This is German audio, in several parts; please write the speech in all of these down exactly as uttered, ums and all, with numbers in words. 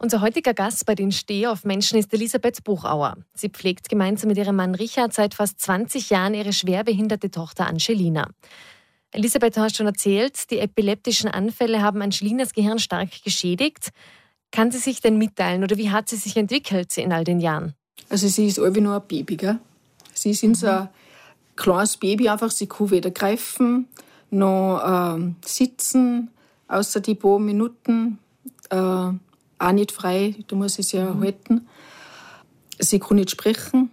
Unser heutiger Gast bei den Steh auf Menschen ist Elisabeth Buchauer. Sie pflegt gemeinsam mit ihrem Mann Richard seit fast zwanzig Jahren ihre schwerbehinderte Tochter Angelina. Elisabeth, du hast schon erzählt, die epileptischen Anfälle haben Angelinas Gehirn stark geschädigt. Kann sie sich denn mitteilen oder wie hat sie sich entwickelt in all den Jahren? Also sie ist irgendwie nur ein Baby, gell? Sie ist mhm. so ein kleines Baby einfach, sie kann weder greifen, noch ähm, sitzen, außer die paar Minuten, äh, auch nicht frei, da muss sie sich ja mhm. halten. Sie kann nicht sprechen.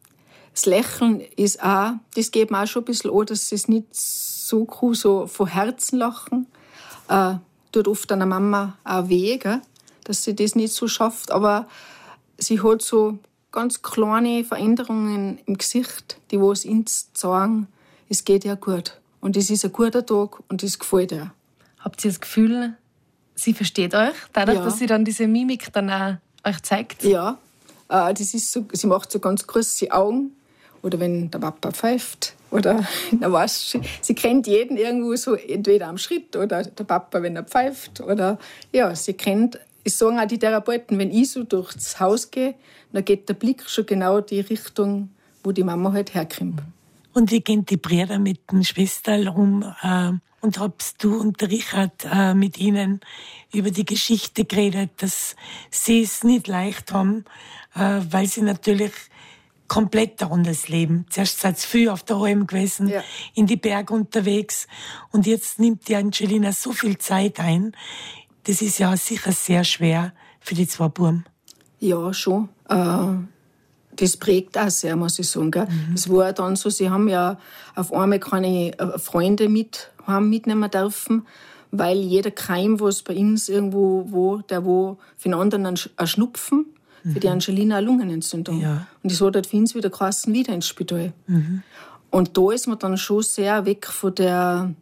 Das Lächeln ist auch, das geht mir auch schon ein bisschen an, dass sie es nicht so kann, so von Herzen lachen. Äh, tut oft einer Mama auch weh, gell? Dass sie das nicht so schafft, aber sie hat so ganz kleine Veränderungen im Gesicht, die was uns sagen, es geht ihr gut. Und es ist ein guter Tag und es gefällt ihr. Habt ihr das Gefühl, sie versteht euch, dadurch, ja. dass sie dann diese Mimik dann auch euch zeigt? Ja, äh, das ist so, sie macht so ganz große Augen. Oder wenn der Papa pfeift. Oder, dann weiß sie, sie kennt jeden irgendwo so, entweder am Schritt oder der Papa, wenn er pfeift. Oder, ja, sie kennt, ich sagen auch die Therapeuten, wenn ich so durchs Haus gehe, dann geht der Blick schon genau die Richtung, wo die Mama halt herkommt. Und wie gehen die Brüder mit den Schwestern um? Äh, und hast du und der Richard äh, mit ihnen über die Geschichte geredet, dass sie es nicht leicht haben, äh, weil sie natürlich komplett ein anderes Leben. Zuerst seid ihr viel auf der Alm gewesen, ja. in die Berge unterwegs. Und jetzt nimmt die Angelina so viel Zeit ein. Das ist ja sicher sehr schwer für die zwei Buben. Ja, schon. Äh, das prägt auch sehr, muss ich sagen. Gell? Mhm. Es war dann so, sie haben ja auf einmal keine Freunde mit, haben mitnehmen dürfen, weil jeder Keim, was bei uns irgendwo wo, der wo für den anderen ein Schnupfen, für die Angelina eine Lungenentzündung. Ja. Und das hat halt für uns wieder geheißen, wieder ins Spital. Mhm. Und da ist man dann schon sehr weg von der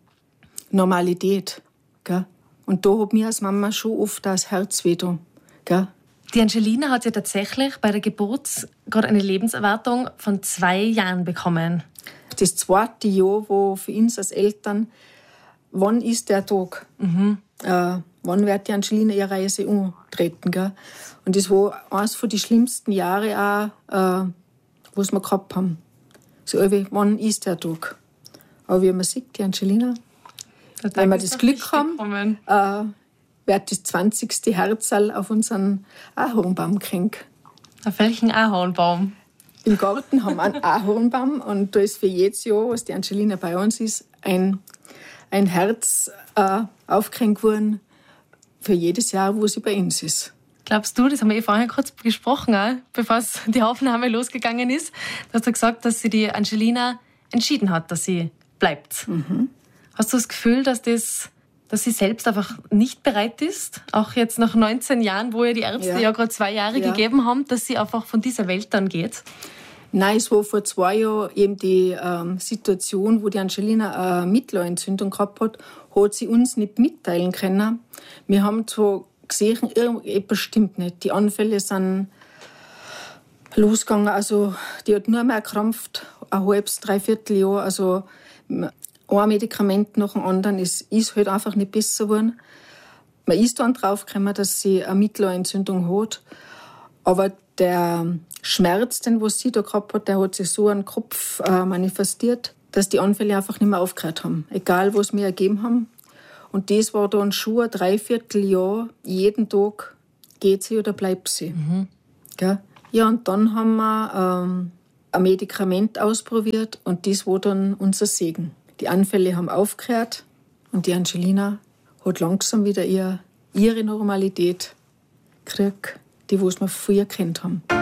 Normalität. Gell? Und da hat mir als Mama schon oft das Herz weh getan. Gell? Die Angelina hat ja tatsächlich bei der Geburt gerade eine Lebenserwartung von zwei Jahren bekommen. Das zweite Jahr, wo für uns als Eltern, wann ist der Tag? Mhm. Äh, wann wird die Angelina ihre Reise antreten? Gell? Und das war eines von den schlimmsten Jahren auch, äh, was wir gehabt haben. So, wann ist der Tag? Aber wie man sieht, die Angelina, der wenn wir das Glück haben, äh, wird das zwanzigste Herzl auf unseren Ahornbaum gekriegt. Auf welchen Ahornbaum? Im Garten haben wir einen Ahornbaum und da ist für jedes Jahr, was die Angelina bei uns ist, ein, ein Herz äh, aufgehängt worden für jedes Jahr, wo sie bei uns ist. Glaubst du, das haben wir eh vorher kurz gesprochen, auch, bevor die Aufnahme losgegangen ist, du hast ja gesagt, dass sie die Angelina entschieden hat, dass sie bleibt. Mhm. Hast du das Gefühl, dass, das, dass sie selbst einfach nicht bereit ist, auch jetzt nach neunzehn Jahren, wo ihr die Ärzte ja, ja gerade zwei Jahre ja. gegeben haben, dass sie einfach von dieser Welt dann geht? Nein, es war vor zwei Jahren eben die ähm, Situation, wo die Angelina eine Mittelohrentzündung gehabt hat, hat sie uns nicht mitteilen können. Wir haben zwar gesehen, irgendetwas stimmt nicht. Die Anfälle sind losgegangen, also die hat nur mehr krampft, ein halbes, dreiviertel Jahr, also ein Medikament nach dem anderen, es ist halt einfach nicht besser geworden. Man ist dann draufgekommen, dass sie eine Mittelohrentzündung hat, aber der Schmerz, den was sie da gehabt hat, der hat sich so an den Kopf äh, manifestiert, dass die Anfälle einfach nicht mehr aufgehört haben, egal was wir ergeben haben. Und das war dann schon ein Dreivierteljahr, jeden Tag geht sie oder bleibt sie. Mhm. Gell? Ja, und dann haben wir ähm, ein Medikament ausprobiert und das war dann unser Segen. Die Anfälle haben aufgehört und die Angelina hat langsam wieder ihr, ihre Normalität gekriegt, die was wir früher kennt haben.